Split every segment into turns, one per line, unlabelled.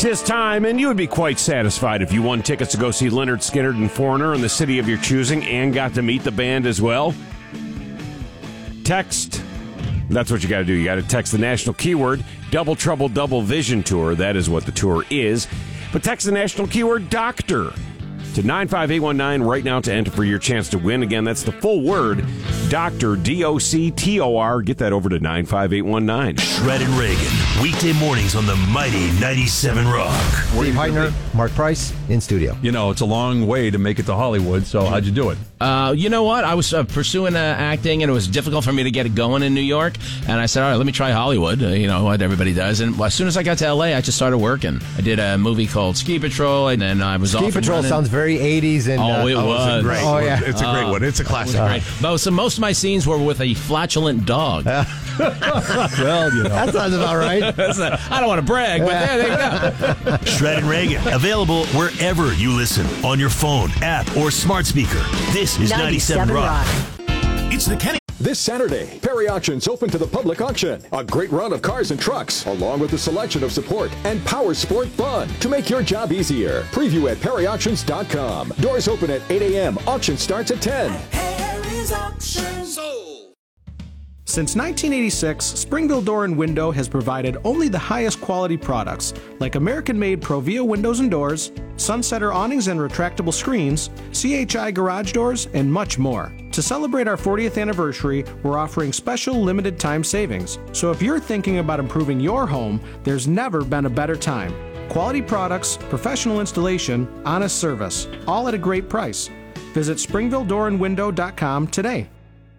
'tis time, and you would be quite satisfied if you won tickets to go see Lynyrd Skynyrd and Foreigner in the city of your choosing and got to meet the band as well. Text. That's what you got to do. You got to text the national keyword, Double Trouble Double Vision Tour. That is what the tour is. But text the national keyword, Doctor, to 95819 right now to enter for your chance to win. Again, that's the full word, Doctor, D-O-C-T-O-R. Get that over to 95819.
Shred and Reagan, weekday mornings on the mighty 97 Rock.
Steve Heitner, Mark Price, in studio.
You know, it's a long way to make it to Hollywood, so how'd you do it?
You know what? I was pursuing acting, and it was difficult for me to get it going in New York. And I said, all right, let me try Hollywood, you know, what everybody does. And as soon as I got to L.A., I just started working. I did a movie called Ski Patrol, and then I was off and running.
Ski Patrol sounds very 80s. And,
it was.
Great.
Oh, yeah.
It's a great one. It's a classic.
But so most of my scenes were with a flatulent dog.
Well, you know.
That sounds about right.
I don't want to brag, but there you go.
Shred and Reagan, available wherever you listen, on your phone, app, or smart speaker. This is 97 Rock. It's the Kenny.
This Saturday, Perry Auctions open to the public auction. A great run of cars and trucks, along with a selection of support and power sport fun to make your job easier. Preview at perryauctions.com. Doors open at 8 a.m. Auction starts at 10.
Perry's Auctions.
Since 1986, Springville Door and Window has provided only the highest quality products, like American-made Provia windows and doors, Sunsetter awnings and retractable screens, CHI garage doors, and much more. To celebrate our 40th anniversary, we're offering special limited time savings. So if you're thinking about improving your home, there's never been a better time. Quality products, professional installation, honest service, all at a great price. Visit SpringvilleDoorandWindow.com today.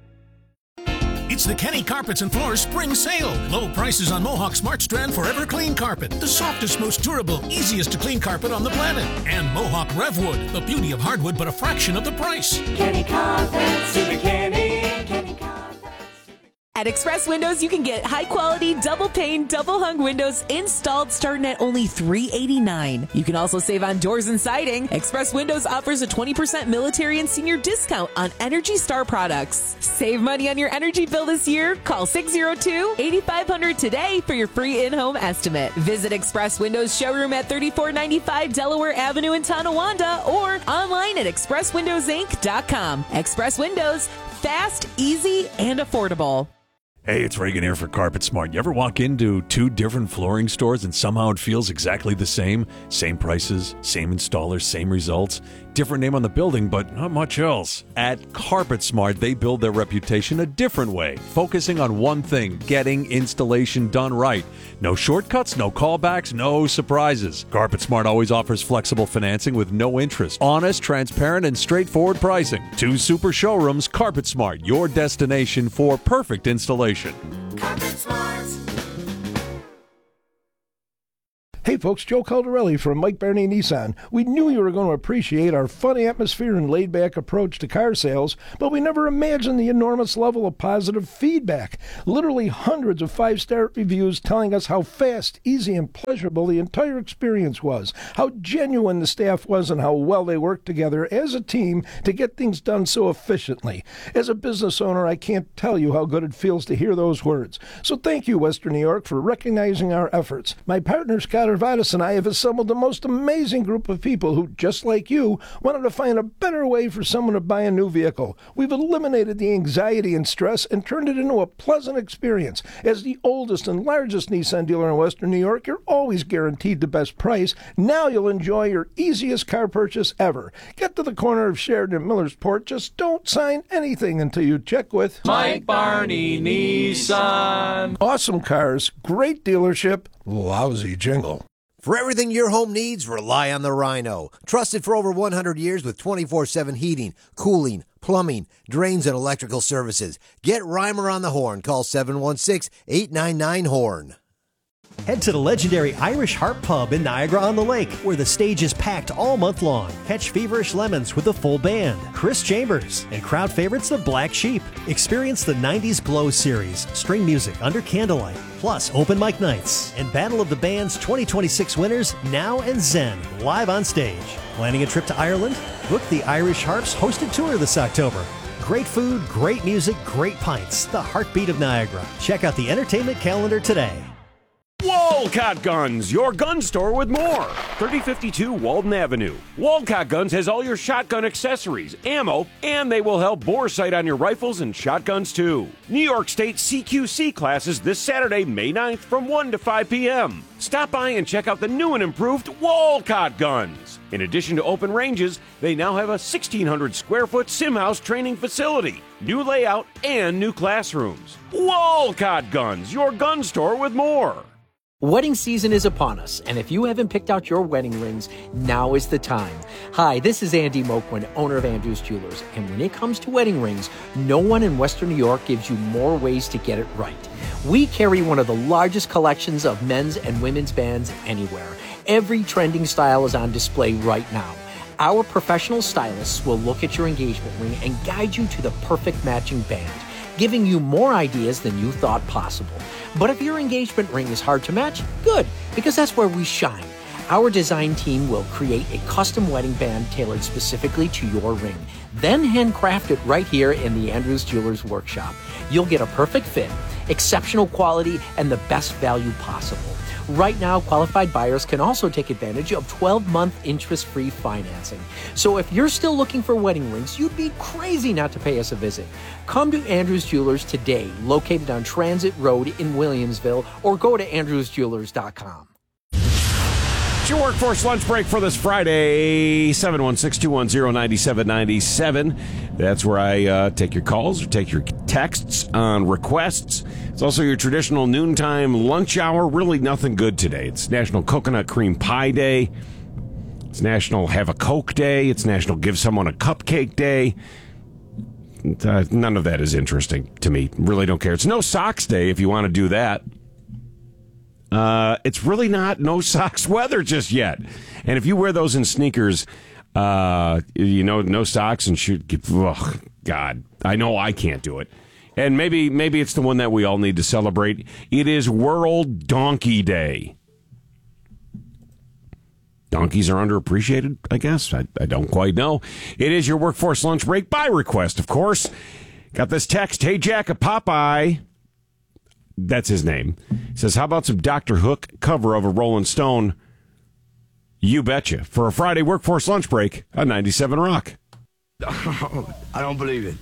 It's the Kenny Carpets and Floors Spring Sale. Low prices on Mohawk Smart Strand Forever Clean Carpet. The softest, most durable, easiest to clean carpet on the planet. And Mohawk Revwood. The beauty of hardwood, but a fraction of the price.
Kenny Carpets to the Kenny Carpets.
At Express Windows, you can get high-quality, double-pane, double-hung windows installed starting at only $389. You can also save on doors and siding. Express Windows offers a 20% military and senior discount on Energy Star products. Save money on your energy bill this year. Call 602-8500 today for your free in-home estimate. Visit Express Windows showroom at 3495 Delaware Avenue in Tonawanda or online at expresswindowsinc.com. Express Windows, fast, easy, and affordable.
Hey, it's Reagan here for Carpet Smart. You ever walk into two different flooring stores and somehow it feels exactly the same? Same prices, same installers, same results. Different name on the building, but not much else. At Carpet Smart, they build their reputation a different way, focusing on one thing, getting installation done right. No shortcuts, no callbacks, no surprises. Carpet Smart always offers flexible financing with no interest, honest, transparent, and straightforward pricing. Two super showrooms, Carpet Smart, your destination for perfect installation.
Carpet Smart.
Hey folks, Joe Caldarelli from Mike Barney Nissan. We knew you were going to appreciate our fun atmosphere and laid-back approach to car sales, but we never imagined the enormous level of positive feedback. Literally hundreds of 5-star reviews telling us how fast, easy, and pleasurable the entire experience was, how genuine the staff was, and how well they worked together as a team to get things done so efficiently. As a business owner, I can't tell you how good it feels to hear those words. So thank you, Western New York, for recognizing our efforts. My partner, Scott Arvadas, and I have assembled the most amazing group of people who, just like you, wanted to find a better way for someone to buy a new vehicle. We've eliminated the anxiety and stress and turned it into a pleasant experience. As the oldest and largest Nissan dealer in Western New York, you're always guaranteed the best price. Now you'll enjoy your easiest car purchase ever. Get to the corner of Sheridan and Millersport. Just don't sign anything until you check with
Mike Barney Nissan.
Awesome cars, great dealership, lousy jingle.
For everything your home needs, rely on the Rhino. Trusted for over 100 years with 24/7 heating, cooling, plumbing, drains, and electrical services. Get Reimer on the horn. Call 716-899-HORN.
Head to the legendary Irish Harp Pub in Niagara-on-the-Lake, where the stage is packed all month long. Catch Feverish Lemons with a full band, Chris Chambers, and crowd favorites the Black Sheep. Experience the 90s Glow series, string music under candlelight, plus open mic nights, and Battle of the Bands 2026 winners Now and Zen live on stage. Planning a trip to Ireland? Book the Irish Harps hosted tour this October. Great food, great music, great pints. The heartbeat of Niagara. Check out the entertainment calendar today.
Whoa!
Walcott Guns, your gun store with more. 3052 Walden Avenue. Walcott Guns has all your shotgun accessories, ammo, and they will help bore sight on your rifles and shotguns too. New York State CQC classes this Saturday, May 9th from 1 to 5 p.m. Stop by and check out the new and improved Walcott Guns. In addition to open ranges, they now have a 1,600 square foot sim house training facility, new layout, and new classrooms. Walcott Guns, your gun store with more.
Wedding season is upon us, and if you haven't picked out your wedding rings, now is the time. Hi, this is Andy Moquin, owner of Andrews Jewelers, and when it comes to wedding rings, no one in Western New York gives you more ways to get it right. We carry one of the largest collections of men's and women's bands anywhere. Every trending style is on display right now. Our professional stylists will look at your engagement ring and guide you to the perfect matching band, giving you more ideas than you thought possible. But if your engagement ring is hard to match, good, because that's where we shine. Our design team will create a custom wedding band tailored specifically to your ring, then handcraft it right here in the Andrews Jewelers workshop. You'll get a perfect fit, exceptional quality, and the best value possible. Right now, qualified buyers can also take advantage of 12-month interest-free financing. So if you're still looking for wedding rings, you'd be crazy not to pay us a visit. Come to Andrews Jewelers today, located on Transit Road in Williamsville, or go to andrewsjewelers.com.
It's your workforce lunch break for this Friday, 716-210-9797. That's where I take your calls or take your texts on requests. It's also your traditional noontime lunch hour. Really nothing good today. It's National Coconut Cream Pie Day. It's National Have a Coke Day. It's National Give Someone a Cupcake Day. None of that is interesting to me. Really don't care. It's No Socks Day if you want to do that. It's really not no socks weather just yet. And if you wear those in sneakers, no socks and shoot. Oh, God, I know I can't do it. And maybe it's the one that we all need to celebrate. It is World Donkey Day. Donkeys are underappreciated, I guess. I don't quite know. It is your workforce lunch break by request, of course. Got this text. Hey, Jack, a Popeye. That's his name. Says, how about some Dr. Hook cover of a Rolling Stone? You betcha. For a Friday workforce lunch break on 97 Rock.
I don't believe it.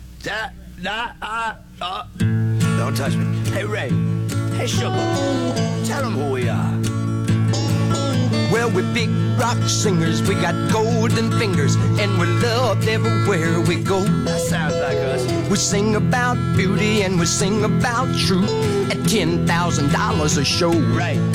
Don't touch me. Hey, Ray. Hey, Sugar. Tell them who we are.
Well, we're big rock singers, we got golden fingers, and we're loved everywhere we go.
That sounds like us.
We sing about beauty and we sing about truth at $10,000 a show.
Right.